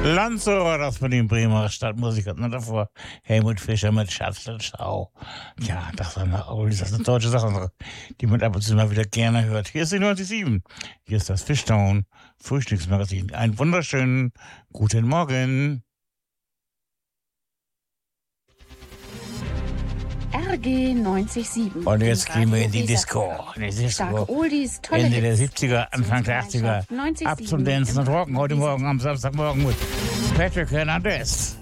Lanzo war das mit den Bremer Stadtmusikern. Und davor Helmut Fischer mit Schatzlitschau. Ja, das ist eine deutsche Sache, die man ab und zu mal wieder gerne hört. Hier ist die 97.7. Hier ist das Fishtown Frühstücksmagazin. Einen wunderschönen guten Morgen. RG 90.7. Und jetzt gehen wir in die Disco. Stark Oldies, tolle Ende der Hits. 70er, Anfang der 80er. 90.7 Ab zum Dancen und Rocken heute Morgen am Samstagmorgen mit Patrick Hernandez.